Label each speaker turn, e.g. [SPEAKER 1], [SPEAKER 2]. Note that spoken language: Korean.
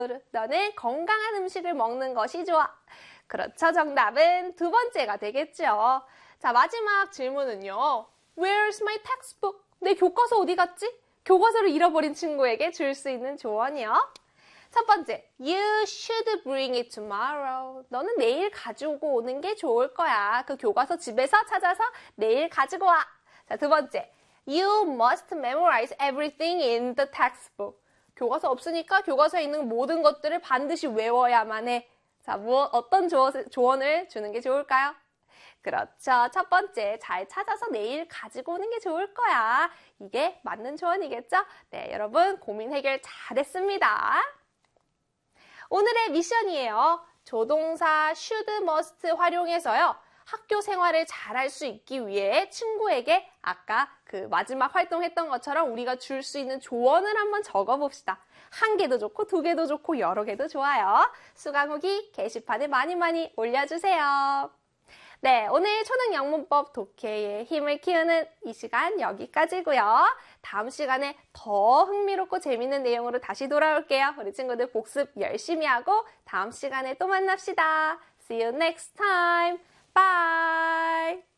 [SPEAKER 1] 너는 건강한 음식을 먹는 것이 좋아. 그렇죠. 정답은 두 번째가 되겠죠. 자, 마지막 질문은요. Where's my textbook? 내 교과서 어디 갔지? 교과서를 잃어버린 친구에게 줄 수 있는 조언이요. 첫 번째, You should bring it tomorrow. 너는 내일 가지고 오는 게 좋을 거야. 그 교과서 집에서 찾아서 내일 가지고 와. 자, 두 번째, You must memorize everything in the textbook. 교과서 없으니까 교과서에 있는 모든 것들을 반드시 외워야만 해. 자, 어떤 조언을 주는 게 좋을까요? 그렇죠. 첫 번째, 잘 찾아서 내일 가지고 오는 게 좋을 거야. 이게 맞는 조언이겠죠? 네, 여러분 고민 해결 잘했습니다. 오늘의 미션이에요. 조동사 should, must 활용해서요. 학교 생활을 잘할 수 있기 위해 친구에게 아까 그 마지막 활동했던 것처럼 우리가 줄 수 있는 조언을 한번 적어봅시다. 한 개도 좋고 두 개도 좋고 여러 개도 좋아요. 수강 후기 게시판에 많이 올려주세요. 네, 오늘 초능영문법 독해의 힘을 키우는 이 시간 여기까지고요. 다음 시간에 더 흥미롭고 재밌는 내용으로 다시 돌아올게요. 우리 친구들 복습 열심히 하고 다음 시간에 또 만납시다. See you next time. Bye!